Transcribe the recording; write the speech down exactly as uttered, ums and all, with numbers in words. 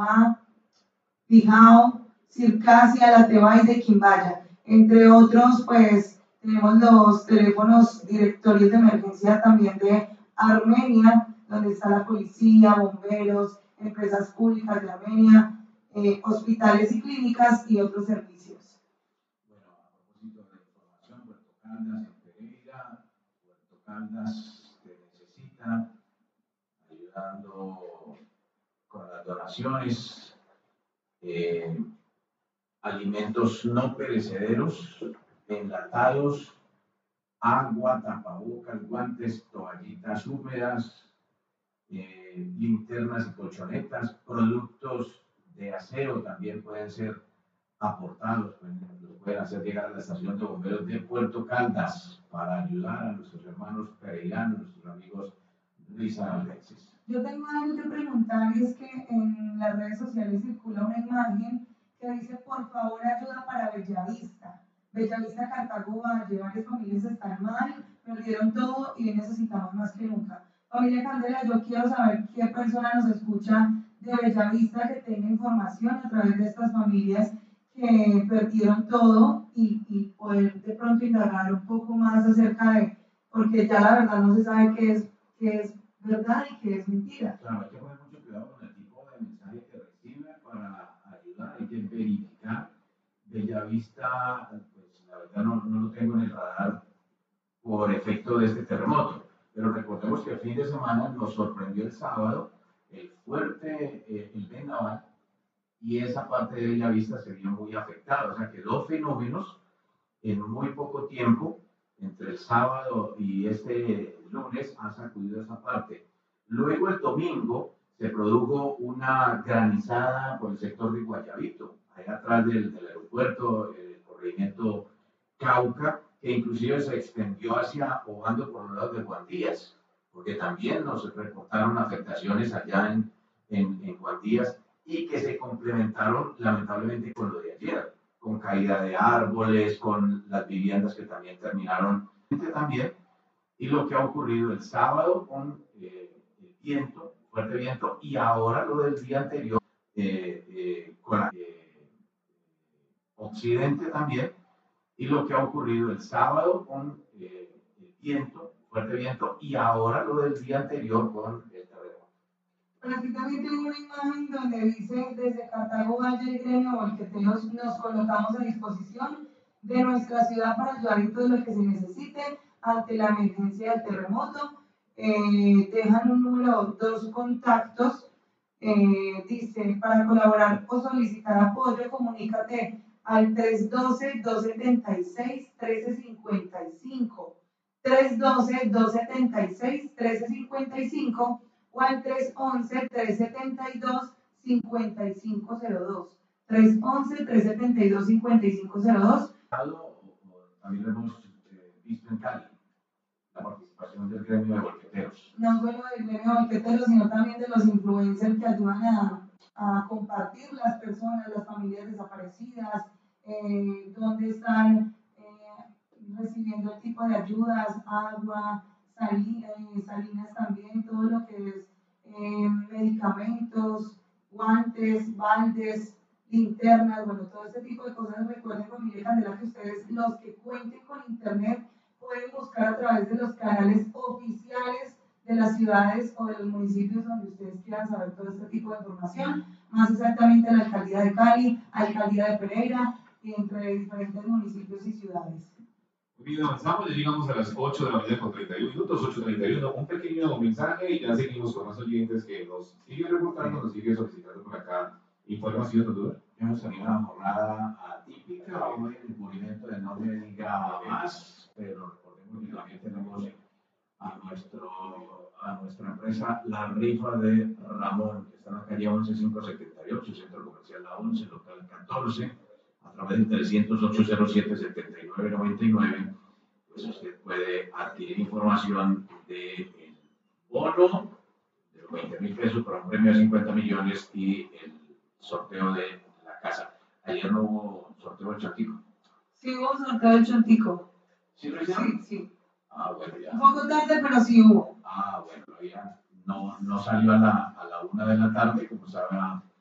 Casanova, Bijao, Circasia, La Teba y de Quimbaya. Entre otros, pues tenemos los teléfonos directorios de emergencia también de Armenia, donde está la policía, bomberos, empresas públicas de Armenia, eh, hospitales y clínicas y otros servicios. Bueno, a propósito de información, Puerto Caldas en Pereira, Puerto Caldas te necesita, ayudando con las donaciones, eh, alimentos no perecederos, enlatados, agua, tapabocas, guantes, toallitas húmedas, eh, linternas y colchonetas, productos de aseo también pueden ser aportados, pueden, los pueden hacer llegar a la estación de bomberos de Puerto Caldas para ayudar a nuestros hermanos pereiranos, nuestros amigos risaraldenses. Yo tengo algo que preguntar y es que en las redes sociales circula una imagen que dice por favor ayuda para Bellavista. Bellavista, Cartago Valle, varias familias están mal, perdieron todo y necesitamos más que nunca. Familia Candela, yo quiero saber qué persona nos escucha de Bellavista que tenga información a través de estas familias que perdieron todo y, y poder de pronto indagar un poco más acerca de, porque ya la verdad no se sabe qué es, qué es verdad y qué es mentira. Claro, hay que poner mucho cuidado con el tipo de mensaje que recibe para ayudar, hay que verificar. Bellavista, pues la verdad no, no lo tengo en el radar por efecto de este terremoto, pero recordemos que el fin de semana nos sorprendió el sábado el fuerte, eh, el vendaval, y esa parte de Bellavista se vio muy afectada, o sea que dos fenómenos en muy poco tiempo, entre el sábado y este lunes, han sacudido esa parte. Luego el domingo se produjo una granizada por el sector de Guayabito, allá atrás del, del aeropuerto, el corregimiento Cauca, que inclusive se extendió hacia Obando por los lados de Juan Díaz, porque también nos reportaron afectaciones allá en, en, en Juan Díaz y que se complementaron lamentablemente con lo de ayer, con caída de árboles, con las viviendas que también terminaron también, y lo que ha ocurrido el sábado con eh, el viento, fuerte viento, y ahora lo del día anterior eh, eh, con eh, occidente también, y lo que ha ocurrido el sábado con eh, el viento, fuerte viento, y ahora lo del día anterior con el terremoto. Prácticamente hay una imagen donde dice desde Cartago Valle y Gremio Volqueteros nos colocamos a disposición de nuestra ciudad para ayudar en todo lo que se necesite ante la emergencia del terremoto. Eh, dejan un número, dos contactos, eh, dice para colaborar o solicitar apoyo, comunícate al tres uno dos, dos siete seis, uno tres cinco cinco, tres uno dos, dos siete seis, uno tres cinco cinco o al tres once, tres setenta y dos, cincuenta y cinco cero dos. tres once, tres setenta y dos, cincuenta y cinco cero dos. También lo hemos eh, visto en Cali, la participación del gremio de volqueteros. No solo del gremio de volqueteros, sino también de los influencers que ayudan a, a compartir las personas, las familias desaparecidas, eh, dónde están eh, recibiendo el tipo de ayudas, agua, sali, eh, salinas también, todo lo que es eh, medicamentos, guantes, baldes, linternas, bueno, todo este tipo de cosas. Recuerden, familia Candela, que ustedes, los que cuenten con internet, pueden buscar a través de los canales oficiales de las ciudades o de los municipios donde ustedes quieran saber todo este tipo de información, más exactamente la alcaldía de Cali, alcaldía de Pereira, y entre diferentes municipios y ciudades. Muy bien, avanzamos, ya llegamos a las ocho de la mañana con treinta y uno minutos, ocho treinta y uno, un pequeño mensaje y ya seguimos con más oyentes que nos siguen reportando, nos siguen solicitando por acá información, doctor. Hemos tenido una jornada atípica, hoy el movimiento de no me diga más, pero recordemos que también tenemos a, nuestro, a nuestra empresa La Rifa de Ramón, que está en la calle once mil quinientos setenta y ocho, Centro Comercial La once, local catorce, a través del trescientos ocho cero siete setenta y nueve noventa y nueve, pues usted puede adquirir información del bono de los veinte mil pesos para un premio de cincuenta millones y el sorteo de la casa. Ayer no hubo sorteo del Chontico. Sí hubo sorteo del Chontico. ¿Sí lo hicieron? Sí, sí. Ah, bueno, ya. Un poco tarde, pero sí hubo. Ah, bueno, ya no, no salió a la, a la una de la tarde, como estaba